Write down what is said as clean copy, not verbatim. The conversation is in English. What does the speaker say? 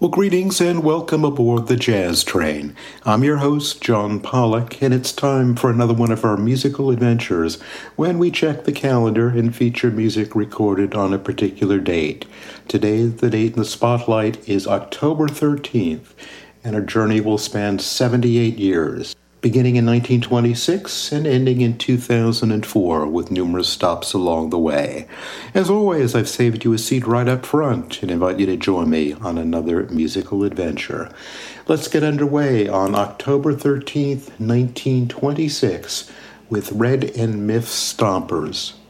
Well, greetings and welcome aboard the Jazz Train. I'm your host, John Pollock, and it's time for another one of our musical adventures when we check the calendar and feature music recorded on a particular date. Today, the date in the spotlight is October 13th, and our journey will span 78 years, beginning in 1926 and ending in 2004 with numerous stops along the way. As always, I've saved you a seat right up front and invite you to join me on another musical adventure. Let's get underway on October 13th, 1926 with Red and Miff Stompers.